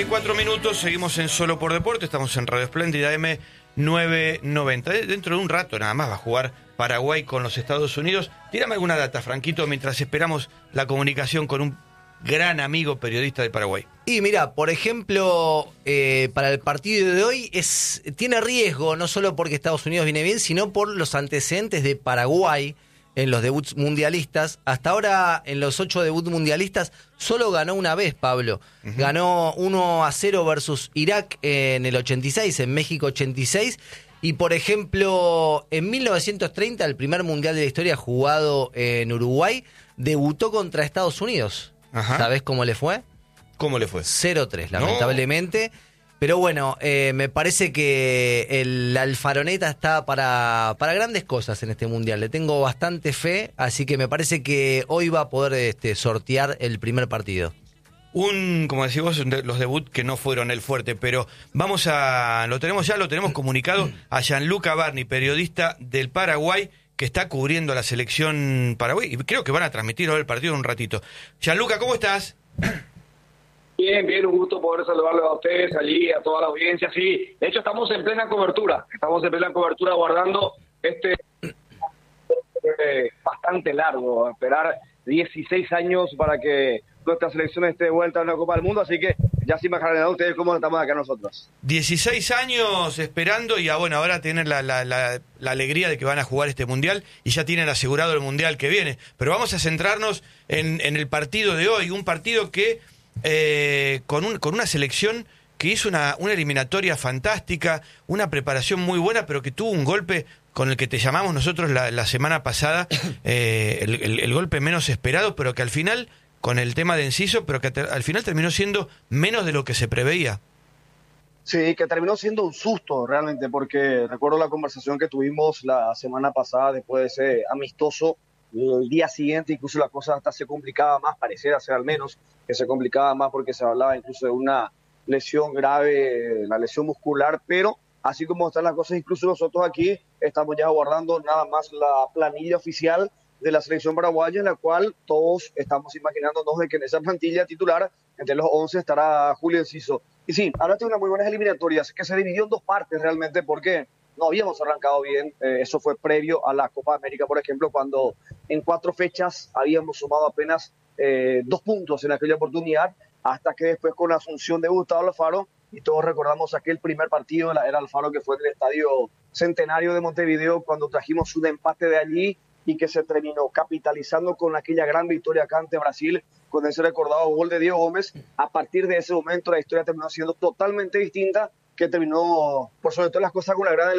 4 minutos, seguimos en Solo por Deporte, estamos en Radio Espléndida M990. Dentro de un rato nada más va a jugar Paraguay con los Estados Unidos. Tírame alguna data, Franquito, mientras esperamos la comunicación con un gran amigo periodista de Paraguay. Y mira, por ejemplo, para el partido de hoy tiene riesgo, no solo porque Estados Unidos viene bien, sino por los antecedentes de Paraguay en los debuts mundialistas. Hasta ahora, en los 8 debuts mundialistas, solo ganó una vez, Pablo. Uh-huh. Ganó 1-0 versus Irak en el 86, en México 86. Y, por ejemplo, en 1930, el primer mundial de la historia jugado en Uruguay, debutó contra Estados Unidos. Ajá. ¿Sabés cómo le fue? ¿Cómo le fue? 0-3, lamentablemente. No. Pero bueno, me parece que el Alfaroneta está para grandes cosas en este mundial. Le tengo bastante fe, así que me parece que hoy va a poder sortear el primer partido. Como decís vos, los debuts que no fueron el fuerte, pero lo tenemos comunicado a Gianluca Barni, periodista del Paraguay, que está cubriendo la selección Paraguay, y creo que van a transmitir hoy el partido en un ratito. Gianluca, ¿cómo estás? Bien, un gusto poder saludarles a ustedes allí, a toda la audiencia. Sí, de hecho estamos en plena cobertura guardando bastante largo, esperar 16 años para que nuestra selección esté de vuelta en la Copa del Mundo, así que ya se imaginarán ustedes cómo estamos acá nosotros. 16 años esperando y ahora tienen la alegría de que van a jugar este Mundial y ya tienen asegurado el Mundial que viene. Pero vamos a centrarnos en el partido de hoy, un partido que con una selección que hizo una eliminatoria fantástica, una preparación muy buena, pero que tuvo un golpe con el que te llamamos nosotros la semana pasada, el golpe menos esperado, pero que al final, con el tema de Enciso, pero que al final terminó siendo menos de lo que se preveía. Sí, que terminó siendo un susto realmente, porque recuerdo la conversación que tuvimos la semana pasada después de ese amistoso. El día siguiente incluso la cosa hasta se complicaba más, pareciera ser al menos, que se complicaba más porque se hablaba incluso de una lesión grave, la lesión muscular, pero así como están las cosas, incluso nosotros aquí estamos ya aguardando nada más la planilla oficial de la selección paraguaya, en la cual todos estamos imaginándonos de que en esa plantilla titular, entre los 11 estará Julio Enciso. Y sí, hablaste de unas muy buenas eliminatorias, que se dividió en dos partes realmente, porque no habíamos arrancado bien, eso fue previo a la Copa América, por ejemplo, cuando en 4 fechas habíamos sumado apenas 2 puntos en aquella oportunidad, hasta que después con la asunción de Gustavo Alfaro, y todos recordamos aquel primer partido de la era Alfaro que fue en el Estadio Centenario de Montevideo, cuando trajimos un empate de allí y que se terminó capitalizando con aquella gran victoria acá ante Brasil, con ese recordado gol de Diego Gómez. A partir de ese momento la historia terminó siendo totalmente distinta, que terminó, por sobre todas las cosas, con una gran